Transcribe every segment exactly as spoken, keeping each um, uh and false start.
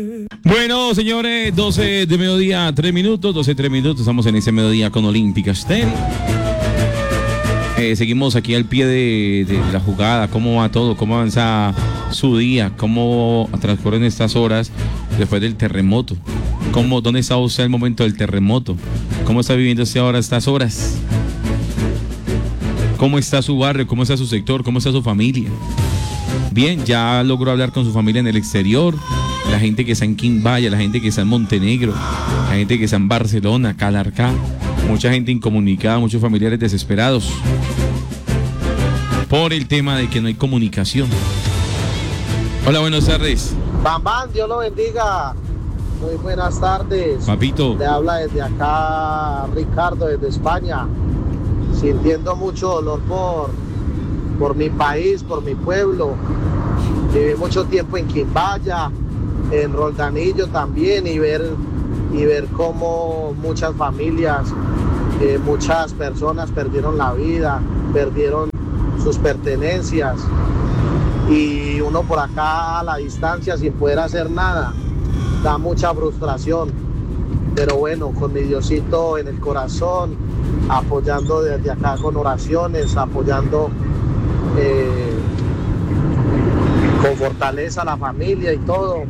Bueno, señores, doce de mediodía, tres minutos, doce, tres minutos, estamos en ese mediodía con Olímpica Estéreo. Eh, seguimos aquí al pie de, de la jugada, cómo va todo, cómo avanza su día, cómo transcurren estas horas después del terremoto, cómo, dónde está usted al momento del terremoto, cómo está viviendo usted ahora estas horas, cómo está su barrio, cómo está su sector, cómo está su familia. Bien, ya logró hablar con su familia en el exterior, la gente que está en Quimbaya, la gente que está en Montenegro, la gente que está en Barcelona, Calarcá, mucha gente incomunicada, muchos familiares desesperados por el tema de que no hay comunicación. Hola, buenas tardes. Bam Bam, Dios lo bendiga. Muy buenas tardes. Papito. Le habla desde acá Ricardo, desde España, sintiendo mucho dolor por, por mi país, por mi pueblo. Viví mucho tiempo en Quimbaya, en Roldanillo también, y ver, y ver cómo muchas familias, eh, muchas personas perdieron la vida, perdieron sus pertenencias, y uno por acá a la distancia sin poder hacer nada, da mucha frustración. Pero bueno, con mi Diosito en el corazón, apoyando desde acá con oraciones, apoyando eh, con fortaleza a la familia y todo.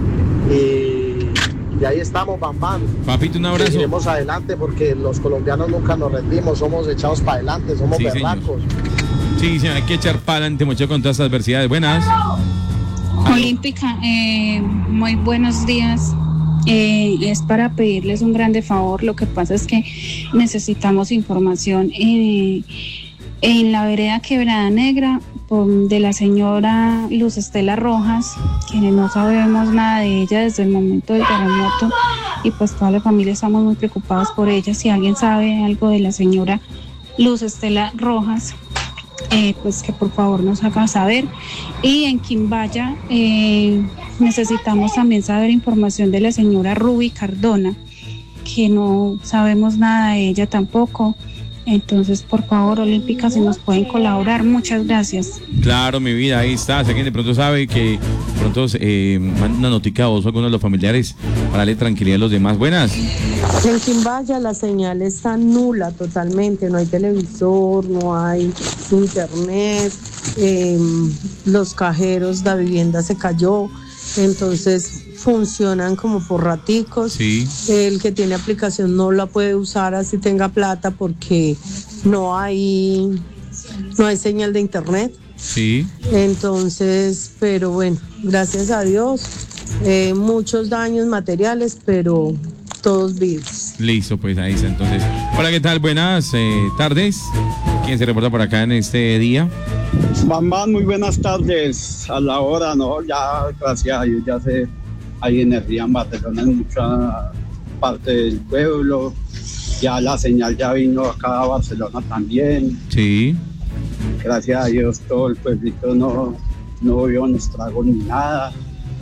Y, y ahí estamos, Bam Bam. Papito, un abrazo. Seguiremos adelante porque los colombianos nunca nos rendimos, somos echados para adelante, somos Sí, berracos. Sí, sí, hay que echar para adelante mucho con todas estas adversidades. Buenas. Olímpica, eh, muy buenos días. Eh, es para pedirles un grande favor. Lo que pasa es que necesitamos información eh, en la vereda Quebrada Negra por, de la señora Luz Estela Rojas, que no sabemos nada de ella desde el momento del terremoto, y pues toda la familia estamos muy preocupados por ella. Si alguien sabe algo de la señora Luz Estela Rojas, Eh, pues que por favor nos haga saber. Y en Quimbaya eh, necesitamos también saber información de la señora Ruby Cardona, que no sabemos nada de ella tampoco. Entonces, por favor, Olímpica, si nos pueden colaborar, muchas gracias. Claro, mi vida, ahí está. Si alguien de pronto sabe que de pronto eh, manda una notica a vos o a alguno de los familiares para darle tranquilidad a los demás. Buenas. En Quimbaya la señal está nula totalmente, no hay televisor, no hay internet, eh, los cajeros, la vivienda se cayó, entonces funcionan como por raticos. Sí. El que tiene aplicación no la puede usar así tenga plata porque no hay, no hay señal de internet. Sí. Entonces, pero bueno, gracias a Dios, eh, muchos daños materiales, pero todos vivos. Listo, pues ahí está. Entonces, hola, ¿qué tal? Buenas eh, tardes. ¿Quién se reporta por acá en este día? Bam Bam, muy buenas tardes. A la hora, ¿no? Ya, gracias a Dios, ya se, hay energía en Barcelona, en mucha parte del pueblo. Ya la señal ya vino acá a Barcelona también. Sí. Gracias a Dios, todo el pueblito no, no vio los estragos ni nada.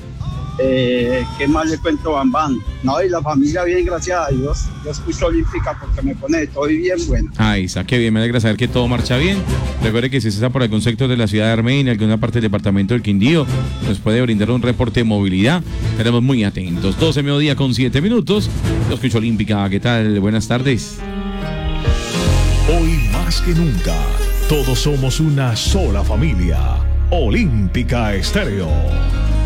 Eh, ¿Qué más le cuento, Bam Bam? No, y la familia bien, gracias a Dios. Yo escucho Olímpica porque me pone de todo y bien bueno. Ahí está, qué bien, me alegra saber que todo marcha bien. Recuerde que si está por algún sector de la ciudad de Armenia, alguna parte del departamento del Quindío, nos puede brindar un reporte de movilidad. Estaremos muy atentos. doce mediodía con siete minutos. Yo escucho Olímpica, ¿qué tal? Buenas tardes. Hoy más que nunca, todos somos una sola familia. Olímpica Estéreo.